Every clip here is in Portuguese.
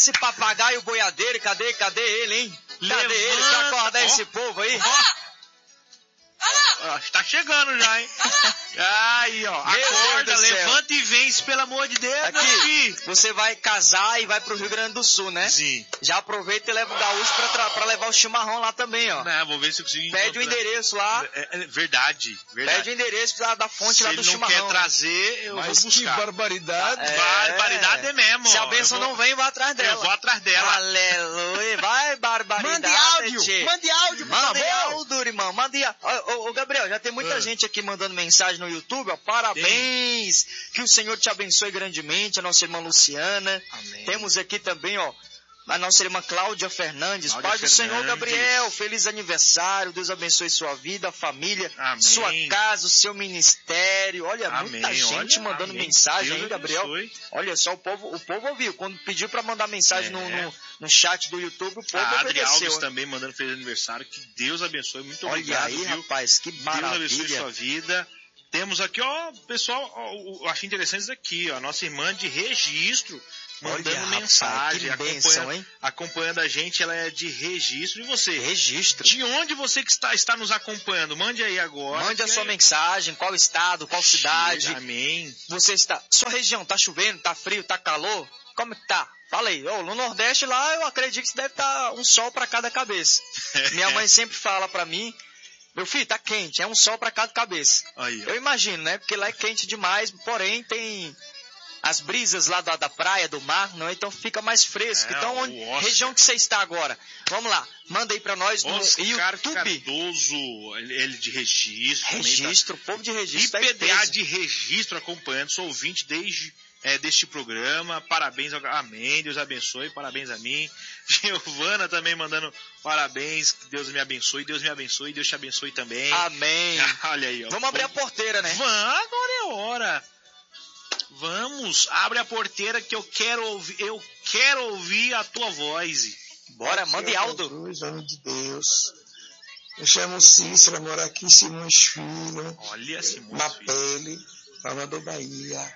Esse papagaio boiadeiro, cadê ele, hein? Cadê ele pra acordar esse povo aí? Tá chegando já, hein? Aí, ó. Acorda, levanta e vence, pelo amor de Deus. Aqui, você vai casar e vai pro Rio Grande do Sul, né? Sim. Já aproveita e leva o gaúcho pra levar o chimarrão lá também, ó. Não, vou ver se eu consigo Pede o endereço lá. Verdade. Pede o endereço da fonte lá do chimarrão. Se ele não quer trazer, eu vou buscar. Que barbaridade. Barbaridade é mesmo. Se a bênção não vem, vai atrás dela. Eu vou atrás dela. Aleluia. Vai, barbaridade. Mande áudio, por favor. Mande áudio, irmão. Mande áudio. Ô, Gabriel, já tem muita gente aqui mandando mensagem no YouTube, ó. Parabéns. Que o Senhor te abençoe grandemente. A nossa irmã Luciana. Amém. Temos aqui também, ó, a nossa irmã Cláudia Fernandes. Pai do Senhor Gabriel, feliz aniversário. Deus abençoe sua vida, família, amém. Sua casa, o seu ministério. Olha, muita gente mandando mensagem aí, Gabriel. Olha só, o povo ouviu. Quando pediu para mandar mensagem no chat do YouTube, o povo obedeceu. Adri Alves hein? também mandando feliz aniversário. Que Deus abençoe. Muito obrigado. Olha aí, viu? Rapaz, que maravilha. Deus abençoe sua vida. Temos aqui, ó, pessoal, eu achei interessante isso aqui, ó, a nossa irmã de Registro, mandando mensagem, acompanhando a gente, ela é de Registro. E você? Registro. De onde você que está nos acompanhando? Mande aí agora. Mande a sua mensagem, qual estado, qual cidade. Amém. Você está, sua região, tá chovendo, tá frio, tá calor? Como que tá? Fala aí. No Nordeste lá, eu acredito que deve estar um sol para cada cabeça. Minha mãe sempre fala para mim, meu filho, tá quente, é um sol para cada cabeça. Aí, eu imagino, né? Porque lá é quente demais, porém tem as brisas lá da praia, do mar, não? Então fica mais fresco. Então, região que você está agora? Vamos lá, manda aí pra nós no YouTube. Cardoso, ele de Registro. Registro, tá... povo de Registro. IPDA de Registro acompanhando, sou ouvinte desde deste programa, parabéns, amém, Deus abençoe, parabéns a mim. Giovana também mandando parabéns, que Deus me abençoe, Deus te abençoe também. Amém. Olha aí, ó. Vamos abrir a porteira, né? Agora é hora. Vamos, abre a porteira que eu quero ouvir a tua voz. Bora, mande áudio. Jesus, homem de Deus. Eu chamo Cícera, moro aqui em Simões Filho. Olha, Simões na Filho. Pele, Salvador, Bahia.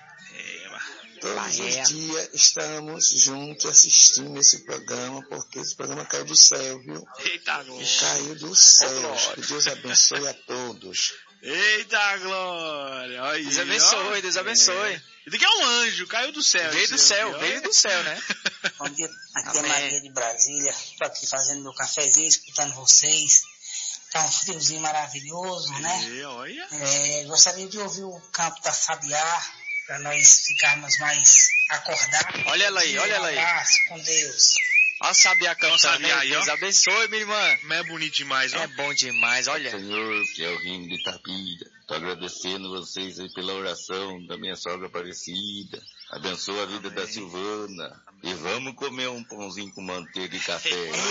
Todos os dias estamos juntos assistindo esse programa, porque esse programa caiu do céu, viu? Eita glória! Caiu do céu. Que Deus abençoe a todos. Eita glória! Aí, Deus abençoe, Deus abençoe. Ele que é um anjo, caiu do céu. Veio do céu, né? Bom dia, aqui é Maria de Brasília. Estou aqui fazendo meu cafezinho, escutando vocês. Tá um friozinho maravilhoso, né? Olha. Gostaria de ouvir o canto da Sabiá, para nós ficarmos mais acordados. Olha ela aí. Um abraço, com Deus. Olha a Sabiá cantando, aí, Deus abençoe, minha irmã. Mas é bonito demais, ó. É bom demais, olha. Senhor, que é o reino de Itapira, estou agradecendo vocês aí pela oração da minha sogra Aparecida. Abençoa a vida da Silvana. E vamos comer um pãozinho com manteiga e café.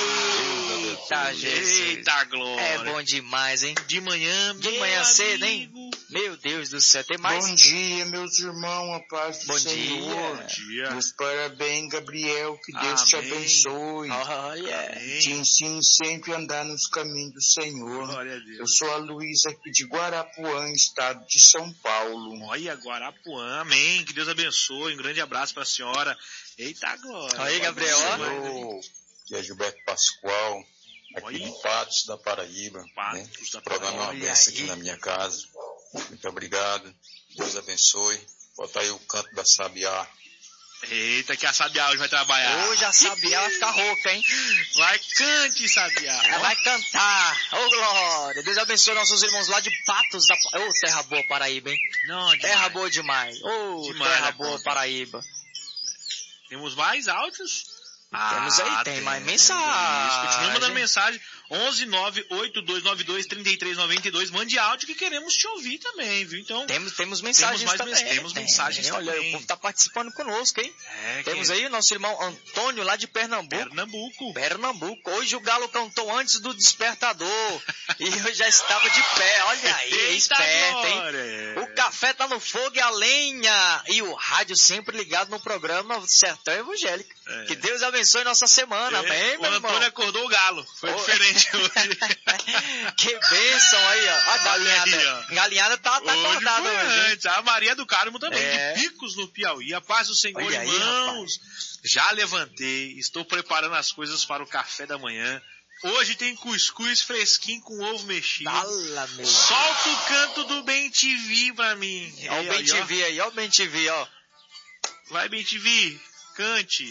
Eita, Jesus. Eita, glória. É bom demais, hein? De manhã cedo, hein? Meu Deus do céu, tem mais? Bom dia, meus irmãos, a paz do Senhor. Bom dia. Meus parabéns, Gabriel, que Deus te abençoe. Te ensine sempre a andar nos caminhos do Senhor. Glória a Deus. Eu sou a Luísa aqui de Guarapuã, estado de São Paulo. Olha, Guarapuã, amém, que Deus abençoe, um grande abraço para a senhora. Eita, glória. Aí, Gabriel, que é Gilberto Pascoal, aqui de Patos da Paraíba. O programa é uma bênção aqui na minha casa. Muito obrigado. Deus abençoe. Bota aí o canto da Sabiá. Eita, que a Sabiá hoje vai trabalhar. Hoje a Sabiá vai ficar rouca, hein? Vai, cante, Sabiá. Ela vai cantar. Ô, glória. Deus abençoe nossos irmãos lá de Patos da... Ô, terra boa, Paraíba, hein? Não, terra boa demais. Ô, terra boa, Paraíba. Temos mais áudios? Temos aí, tem mais mensagem. Continua mandando mensagem. 11-98292-3392. Mande áudio que queremos te ouvir também, viu? Então, temos mensagens também. Temos mensagens também. Olha, o povo tá participando conosco, hein? Temos aí o nosso irmão Antônio lá de Pernambuco. Hoje o galo cantou antes do despertador. E eu já estava de pé. Olha aí, esperto, hein? O café tá no fogo e a lenha. E o rádio sempre ligado no programa Sertão Evangélico. Que Deus abençoe. abençoe nossa semana, amém, meu irmão? O Antônio acordou o galo, foi diferente hoje. Que bênção aí, ó. A galinhada. Galinhada tá acordada hoje. A Maria do Carmo também, de Picos, no Piauí. A paz do Senhor, olha irmãos. Aí, já levantei, estou preparando as coisas para o café da manhã. Hoje tem cuscuz fresquinho com ovo mexido. Solta o canto do Bem-TV pra mim. Ó o Bem-TV aí, ó o Bem-TV, ó. Vai, Bem-TV, cante.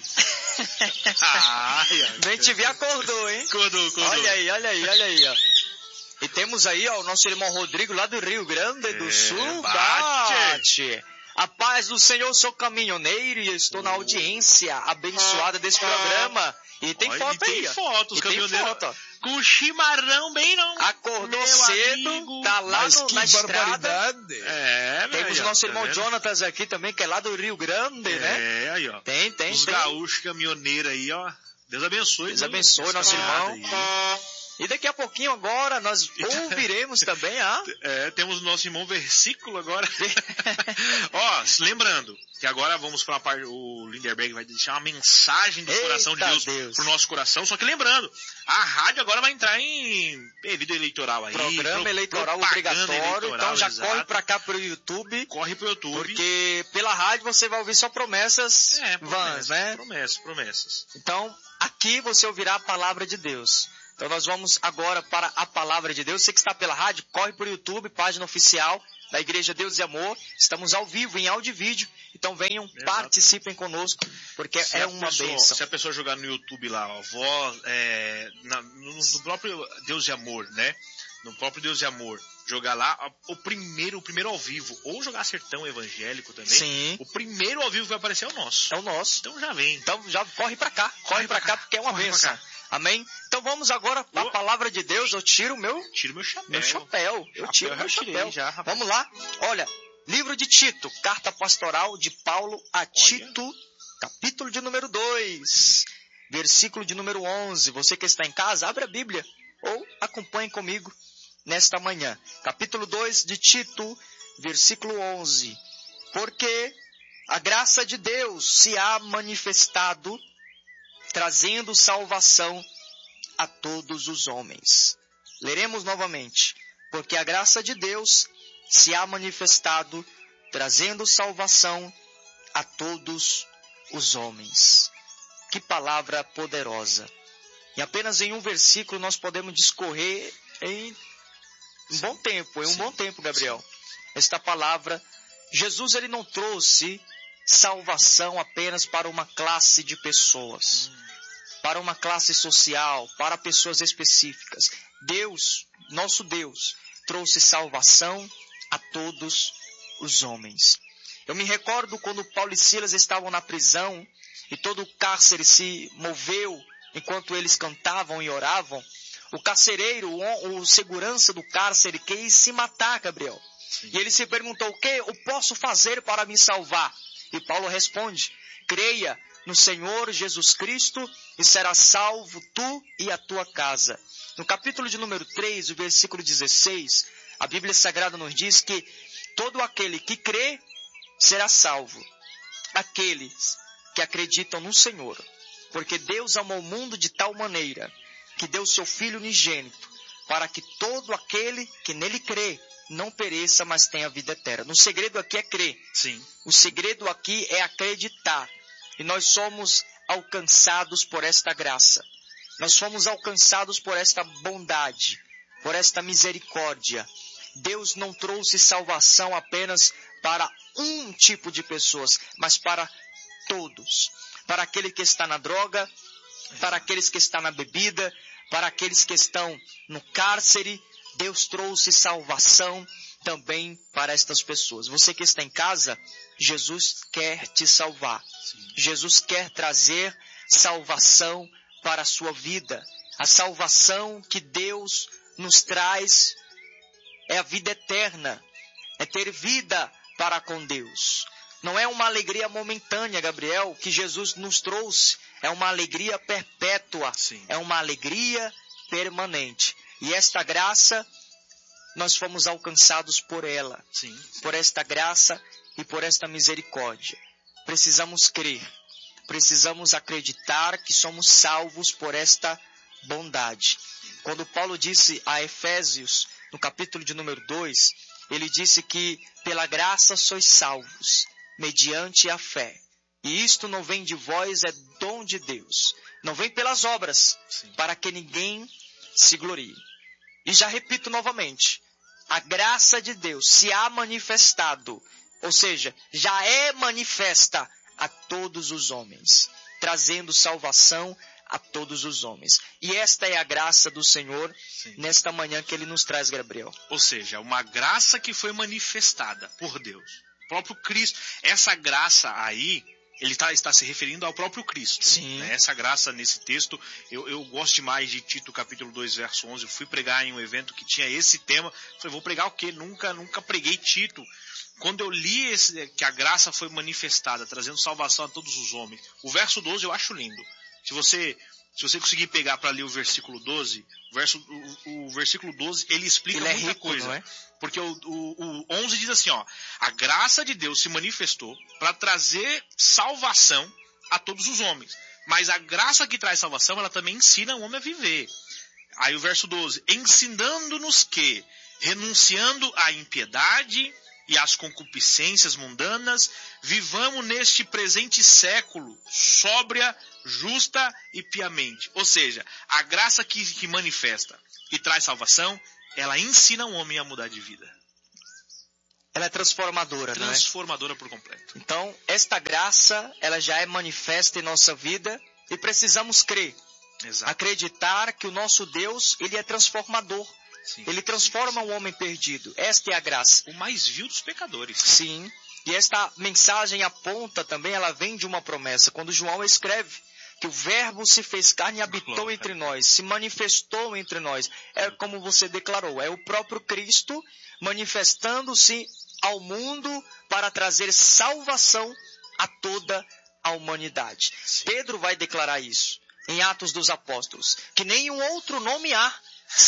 Bem-TV acordou, hein? Acordou. Olha aí, ó. E temos aí, ó, o nosso irmão Rodrigo lá do Rio Grande do Sul. Bate! A paz do Senhor, sou caminhoneiro e estou na audiência abençoada desse programa. E tem foto aí. Tem foto, os caminhoneiros com chimarrão bem não. Acordou cedo, amigo. Tá lá na estrada. Temos o nosso irmão Jonatas aqui também, que é lá do Rio Grande, né? Aí, ó. Tem. Os gaúchos caminhoneiros aí, ó. Deus abençoe. Deus abençoe nosso irmão. Aí. E daqui a pouquinho agora nós ouviremos também temos o nosso irmão versículo agora. Ó, lembrando que agora vamos para a parte, o Linderberg vai deixar uma mensagem do coração de Deus pro nosso coração, só que lembrando, a rádio agora vai entrar em período eleitoral aí. Programa eleitoral obrigatório, então já exato. Corre para cá pro YouTube. Corre pro YouTube. Porque pela rádio você vai ouvir só promessas vãs, né? Promessas. Então, aqui você ouvirá a palavra de Deus. Então nós vamos agora para a palavra de Deus. Você que está pela rádio, corre para o YouTube, página oficial da Igreja Deus e Amor. Estamos ao vivo, em áudio e vídeo. Então venham, participem conosco, porque é uma bênção. Se a pessoa jogar no YouTube lá, ó, no próprio Deus e Amor, né? No próprio Deus e Amor, jogar lá o primeiro ao vivo, ou jogar Sertão Evangélico também. Sim. O primeiro ao vivo vai aparecer o nosso. É o nosso. Então já vem. Então já corre para cá, porque é uma bênção. Amém? Então vamos agora para a palavra de Deus. Eu tiro meu chapéu. Eu tiro meu chapéu. Vamos lá. Olha, livro de Tito, carta pastoral de Paulo a Tito, capítulo de número 2, versículo de número 11. Você que está em casa, abre a Bíblia ou acompanhe comigo nesta manhã. Capítulo 2 de Tito, versículo 11. Porque a graça de Deus se há manifestado, trazendo salvação a todos os homens. Leremos novamente. Porque a graça de Deus se há manifestado, trazendo salvação a todos os homens. Que palavra poderosa. E apenas em um versículo nós podemos discorrer em um bom tempo, Gabriel. Esta palavra, Jesus ele não trouxe salvação apenas para uma classe de pessoas, para uma classe social, para pessoas específicas. Deus, nosso Deus, trouxe salvação a todos os homens. Eu me recordo quando Paulo e Silas estavam na prisão e todo o cárcere se moveu enquanto eles cantavam e oravam. O carcereiro, o segurança do cárcere, quis se matar, Gabriel. Sim. E ele se perguntou, o que eu posso fazer para me salvar? E Paulo responde, creia no Senhor Jesus Cristo e será salvo tu e a tua casa. No capítulo de número 3, o versículo 16, a Bíblia Sagrada nos diz que todo aquele que crê será salvo. Aqueles que acreditam no Senhor. Porque Deus amou o mundo de tal maneira que deu seu Filho unigênito, para que todo aquele que nele crê não pereça, mas tenha vida eterna. O segredo aqui é crer. Sim. O segredo aqui é acreditar. E nós somos alcançados por esta graça. Nós fomos alcançados por esta bondade, por esta misericórdia. Deus não trouxe salvação apenas para um tipo de pessoas, mas para todos. Para aquele que está na droga, para aqueles que estão na bebida, para aqueles que estão no cárcere, Deus trouxe salvação também para estas pessoas. Você que está em casa, Jesus quer te salvar. Sim. Jesus quer trazer salvação para a sua vida. A salvação que Deus nos traz é a vida eterna, é ter vida para com Deus. Não é uma alegria momentânea, Gabriel, que Jesus nos trouxe. É uma alegria perpétua. Sim. É uma alegria permanente. E esta graça, nós fomos alcançados por ela. Sim. Por esta graça e por esta misericórdia. Precisamos crer. precisamos acreditar que somos salvos por esta bondade. Quando Paulo disse a Efésios, no capítulo de número 2, ele disse que pela graça sois salvos, mediante a fé. E isto não vem de vós, é dom de Deus. Não vem pelas obras, para que ninguém se glorie. E já repito novamente, a graça de Deus se há manifestado, ou seja, já é manifesta a todos os homens, trazendo salvação a todos os homens. E esta é a graça do Senhor nesta manhã que Ele nos traz, Gabriel. Ou seja, uma graça que foi manifestada por Deus. O próprio Cristo, essa graça aí, ele está se referindo ao próprio Cristo. Sim. Né? Essa graça nesse texto, eu gosto demais de Tito capítulo 2, verso 11. Eu fui pregar em um evento que tinha esse tema. Falei, vou pregar o quê? Nunca preguei Tito. Quando eu li que a graça foi manifestada, trazendo salvação a todos os homens, o verso 12 eu acho lindo. Se você conseguir pegar para ler o versículo 12, o versículo 12, ele explica muita coisa. Não é? Porque o 11 diz assim, ó, a graça de Deus se manifestou para trazer salvação a todos os homens. Mas a graça que traz salvação, ela também ensina o homem a viver. Aí o verso 12, ensinando-nos que, renunciando à impiedade e às concupiscências mundanas, vivamos neste presente século sóbria, justa e piamente. Ou seja, a graça que manifesta e traz salvação, ela ensina o homem a mudar de vida. Ela é transformadora, não é? Transformadora por completo. Então, esta graça, ela já é manifesta em nossa vida e precisamos crer. Exato. Acreditar que o nosso Deus, ele é transformador. Sim, ele transforma o homem perdido. Esta é a graça. O mais vil dos pecadores. Sim. E esta mensagem aponta também, ela vem de uma promessa. Quando João escreve que o Verbo se fez carne e habitou entre nós, se manifestou entre nós. É como você declarou, é o próprio Cristo manifestando-se ao mundo para trazer salvação a toda a humanidade. Sim. Pedro vai declarar isso em Atos dos Apóstolos, que nenhum outro nome há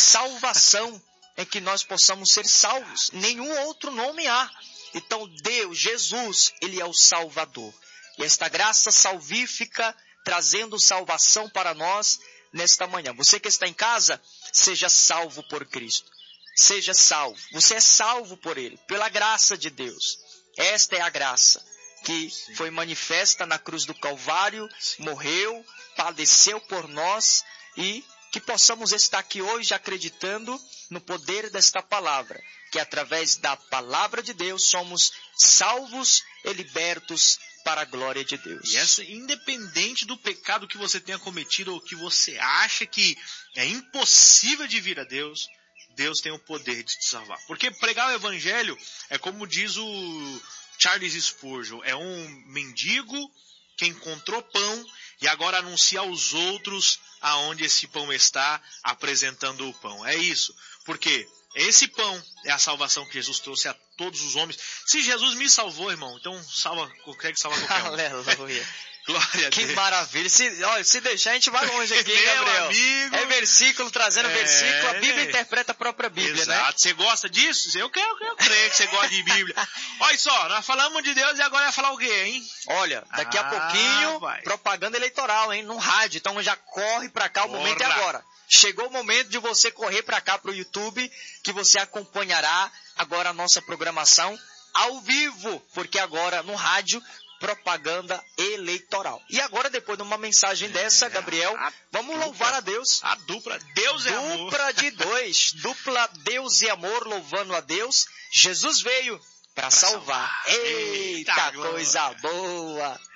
salvação em que nós possamos ser salvos. Nenhum outro nome há. Então Deus, Jesus, Ele é o Salvador. E esta graça salvífica trazendo salvação para nós nesta manhã. Você que está em casa, seja salvo por Cristo. Seja salvo. Você é salvo por Ele, pela graça de Deus. Esta é a graça que foi manifesta na cruz do Calvário, morreu, padeceu por nós e que possamos estar aqui hoje acreditando no poder desta palavra, que através da palavra de Deus somos salvos e libertos para a glória de Deus. E essa, independente do pecado que você tenha cometido ou que você acha que é impossível de vir a Deus, Deus tem o poder de te salvar. Porque pregar o evangelho é como diz o Charles Spurgeon, é um mendigo que encontrou pão e agora anuncia aos outros aonde esse pão está, apresentando o pão. É isso. Porque esse pão é a salvação que Jesus trouxe a todos os homens. Se Jesus me salvou, irmão, então consegue salvar qualquer um. Aleluia. Glória a Deus. Que maravilha. Se deixar, a gente vai longe aqui, hein, Gabriel? Amigo. É versículo trazendo versículo. A Bíblia interpreta a própria Bíblia, exato, né? Você gosta disso? Eu creio que você gosta de Bíblia. Olha só, nós falamos de Deus e agora vai falar o quê, hein? Olha, daqui a pouquinho, propaganda eleitoral, hein? No rádio. Então já corre pra cá, o momento é agora. Chegou o momento de você correr pra cá pro YouTube, que você acompanhará agora a nossa programação ao vivo, porque agora no rádio propaganda eleitoral. E agora, depois de uma mensagem dessa, Gabriel, vamos louvar a Deus. A dupla Deus e Amor. Dupla de dois. Dupla Deus e Amor, louvando a Deus. Jesus veio para salvar. Eita, coisa boa.